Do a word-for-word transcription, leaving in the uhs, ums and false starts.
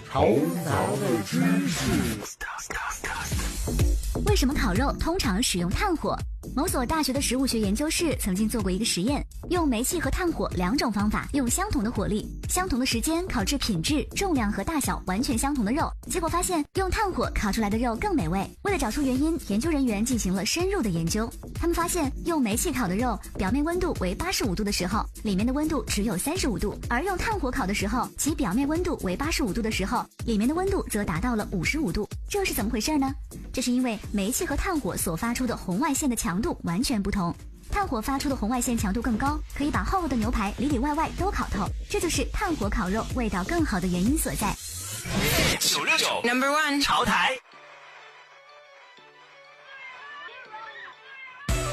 头脑的知识。 为什么烤肉通常使用炭火？某所大学的食物学研究室曾经做过一个实验，用煤气和炭火两种方法，用相同的火力、相同的时间烤制品质、重量和大小完全相同的肉，结果发现用炭火烤出来的肉更美味。为了找出原因，研究人员进行了深入的研究。他们发现，用煤气烤的肉，表面温度为八十五度的时候，里面的温度只有三十五度；而用炭火烤的时候，其表面温度为八十五度的时候，里面的温度则达到了五十五度。这是怎么回事呢？这是因为煤气和炭火所发出的红外线的强度完全不同。炭火发出的红外线强度更高，可以把厚厚的牛排里里外外都烤透，这就是炭火烤肉味道更好的原因所在。 九六九 Number One 潮台。